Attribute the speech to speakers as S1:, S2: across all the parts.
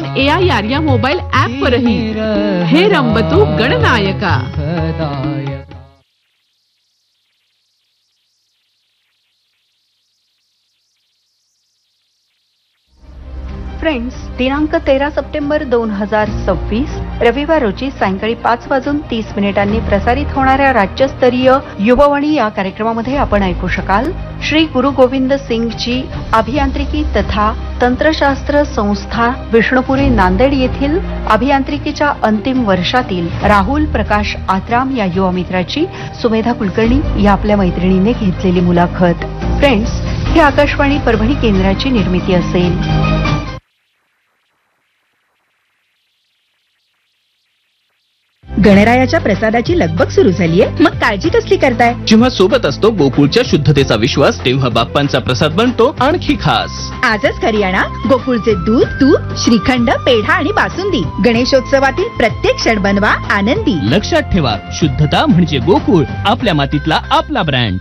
S1: On AIR या mobile app वरही। हे रंबतु गणनायका।
S2: फ्रेंड्स, दिनांक 13 सप्टेंबर 2026 रविवार रोजी सायंकाळी 5:30 प्रसारित होणाऱ्या राज्यस्तरीय युववाणी या कार्यक्रमामध्ये आपण ऐकू शकाल श्री गुरु गोविंद सिंगजी अभियांत्रिकी तथा तंत्रशास्त्र संस्था विष्णुपुरी नांदेड येथील अभियांत्रिकीच्या अंतिम वर्षातील राहुल प्रकाश आत्राम या युवा मित्राची सुमेधा कुलकर्णी या आपल्या मैत्रिणीने घेतलेली मुलाखत। फ्रेंड्स, ही आकाशवाणी परभणी केंद्राची निर्मिती असेल।
S3: गणरायाच्या प्रसादाची लगबग सुरू झालीये, मग काळजी कसली करताय?
S4: जेव्हा सोबत असतो गोकुळच्या शुद्धतेचा विश्वास, तेव्हा बाप्पांचा प्रसाद बनतो आणखी खास।
S3: आजच घरी आणा गोकुळचे दूध, तूप, श्रीखंड, पेढा आणि बासुंदी। गणेशोत्सवातील प्रत्येक क्षण बनवा आनंदी।
S4: लक्षात ठेवा, शुद्धता म्हणजे गोकुळ, आपल्या मातीतला आपला ब्रँड।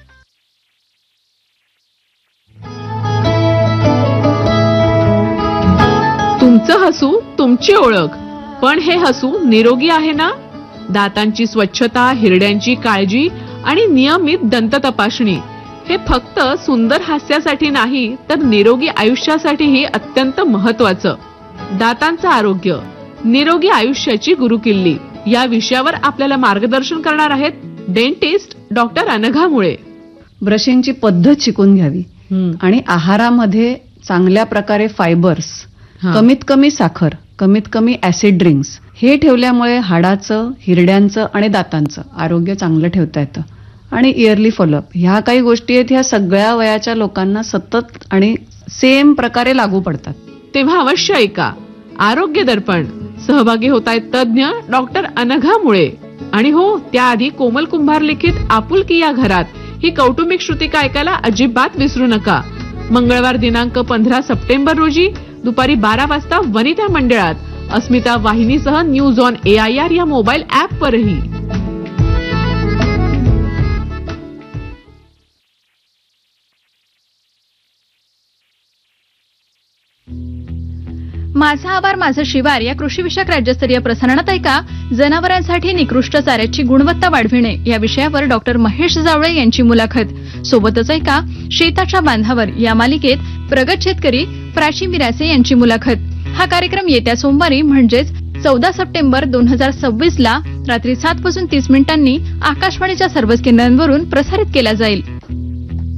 S1: तुमचं हसू तुमची ओळख, पण हे हसू निरोगी आहे ना? दातांची स्वच्छता, हिरड्यांची काळजी आणि नियमित दंत तपासणी हे फक्त सुंदर हास्यासाठी नाही, तर निरोगी आयुष्यासाठीही अत्यंत महत्वाचं। दातांचं आरोग्य, निरोगी आयुष्याची गुरुकिल्ली या विषयावर आपल्याला मार्गदर्शन करणार आहेत डेंटिस्ट डॉक्टर अनघा मुळे।
S5: ब्रशिंगची पद्धत शिकून घ्यावी आणि आहारामध्ये चांगल्या प्रकारे फायबर्स, कमीत कमी साखर, कमीत कमी ऍसिड ड्रिंक्स हे ठेवल्यामुळे हाडाचं, हिरड्यांचं आणि दातांचं आरोग्य चांगलं ठेवता येतं। आणि इयरली फॉलोअप ह्या काही गोष्टी आहेत, ह्या सगळ्या वयाच्या लोकांना सतत आणि सेम प्रकारे लागू पडतात।
S1: तेव्हा अवश्य ऐका आरोग्य दर्पण। सहभागी होत आहेत तज्ञ डॉक्टर अनघा मुळे। आणि हो, त्याआधी कोमल कुंभार लिखित आपुलकी या घरात ही कौटुंबिक श्रुतिका ऐकायला अजिबात विसरू नका। मंगळवार दिनांक 15 सप्टेंबर रोजी दुपारी 12 वाजता वनिता मंडळात अस्मिता वाहिनीसह न्यूज ऑन AIR या मोबाईल ऍप वरही।
S6: माझा आवार माझं शिवार या कृषीविषयक राज्यस्तरीय प्रसारणात ऐका जनावरांसाठी निकृष्ट चाऱ्याची गुणवत्ता वाढविणे या विषयावर डॉक्टर महेश जावळे यांची मुलाखत। सोबतच ऐका शेताच्या बांधावर या मालिकेत प्रगत शेतकरी प्राची मिरासे यांची मुलाखत। हा कार्यक्रम येत्या सोमवारी म्हणजेच 14 सप्टेंबर 2026 ला रात्री 7:30 आकाशवाणीच्या सर्वच केंद्रांवरून प्रसारित केला जाईल।